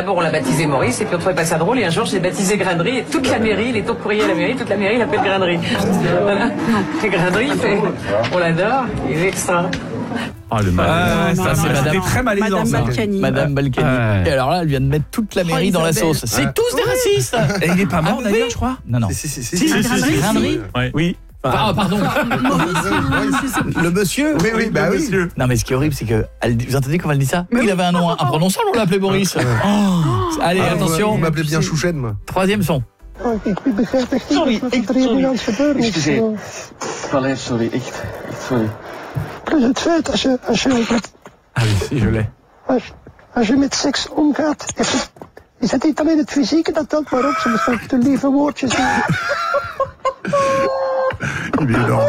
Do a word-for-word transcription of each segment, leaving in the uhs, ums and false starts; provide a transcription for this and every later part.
d'abord on l'a baptisé Maurice et puis on trouvait pas ça drôle et un jour j'ai baptisé Grainerie et toute la mairie, les taux de courrier à la mairie, toute la mairie l'appelle Grainerie. Voilà. Et Grainerie, fait, on l'adore, il est extra. Oh, le mal. Ah, ça, c'est Madame, très malaisant. Madame ça. Balkany. Madame Balkany. Ouais. Et alors là, elle vient de mettre toute la mairie Oh, dans la Isabelle. sauce. C'est Ouais. tous des racistes. Et il est pas mort Ah, d'ailleurs, oui. je crois. Non, non. Si, si, si, Si, si, si, si. Grainerie. Ouais. Oui. Ah, pardon. Le monsieur. Oui, oui, bah oui. Monsieur. Non, mais ce qui est horrible, c'est que elle, vous entendez comment elle dit ça? Il avait un nom imprononçable, on l'appelait Boris. Oh. Allez, Ah, attention. Vous m'appelez bien Chouchen, moi. Troisième son. Ik begrijp echt niet wat er hier nu aan het gebeuren is. Zo. Allee, sorry, echt, echt sorry. Plus het feit, als je, als je, met, Ah oui, si, je l'ai. als, als je met seks omgaat, is het, is het niet alleen het fysieke dat telt, maar ook soms ook de lieve woordjes. Il est énorme.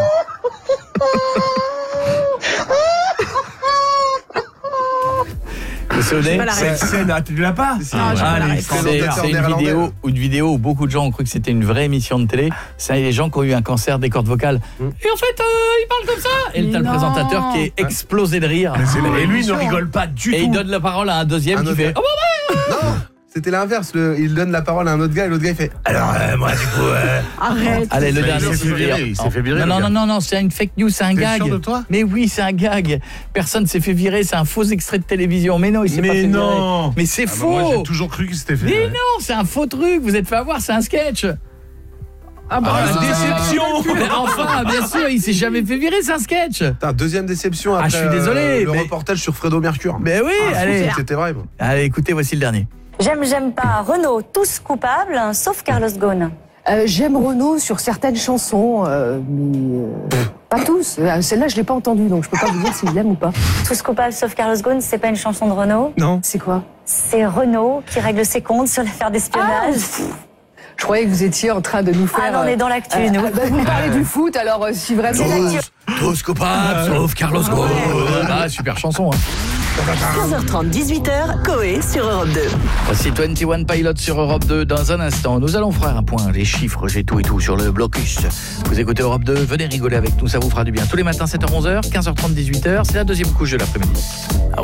Vous vous souvenez? pas la Cette scène, ah, tu l'as pas? Si, si. Ah, j'ai pas la Allez, ref. c'est C'est Présentateur c'est une néerlandais. vidéo, ou une vidéo où beaucoup de gens ont cru que c'était une vraie émission de télé. C'est les gens qui ont eu un cancer des cordes vocales. Et en fait, euh, il parle comme ça. Et Mais t'as le non. présentateur qui est explosé de rire. Et lui, il ne rigole pas du Et il tout. donne la parole à un deuxième Un qui autre fait gars. oh, bah, ouais. Non, c'était l'inverse. Le- Il donne la parole à un autre gars et l'autre gars il fait. Alors euh, moi du coup. Euh... Arrête. Allez, le Mais dernier. il s'est fait virer, il s'est fait virer, Non, le non, gars. non, non, non, c'est une fake news, c'est un T'es gag. sûr de toi? Mais oui, c'est un gag. Personne s'est fait virer, c'est un faux extrait de télévision. Mais non, il s'est pas fait Mais non. virer. Mais c'est Ah bah, faux. moi, j'ai toujours cru que c'était fait. Mais ouais. non, c'est un faux truc. Vous êtes fait avoir, c'est un sketch. Ah bah, Ah, c'est- déception. Mais enfin, bien sûr, il s'est jamais fait virer, c'est un sketch. Putain, deuxième déception Ah, après je suis désolé, euh, le mais- reportage sur Fredo Mercure. Mais oui, Ah, allez. C'était vrai. moi. Allez, écoutez, voici le dernier. J'aime, j'aime pas. Renaud, tous coupables, sauf Carlos Ghosn. Euh, J'aime Renaud sur certaines chansons, euh, mais euh, pas tous. Euh, Celle-là, je l'ai pas entendue, donc je peux pas vous dire s'il l'aime ou pas. Tous coupables, sauf Carlos Ghosn, c'est pas une chanson de Renaud. Non. C'est quoi? C'est Renaud qui règle ses comptes sur l'affaire d'espionnage. Je croyais que vous étiez en train de nous faire... Ah, non, on est dans l'actu, euh, nous. euh, bah, vous parlez du foot, alors euh, si vraiment... Tous, tous coupables, sauf Carlos Ghosn. Ah, super chanson. Hein. quinze heures trente, dix-huit heures, Coé sur Europe deux. Voici vingt et un Pilots sur Europe deux. Dans un instant, nous allons faire un point, les chiffres, j'ai tout et tout sur le blocus. Vous écoutez Europe deux, venez rigoler avec nous, ça vous fera du bien. Tous les matins, sept heures onze heures, quinze heures trente, dix-huit heures, c'est la deuxième couche de l'après-midi.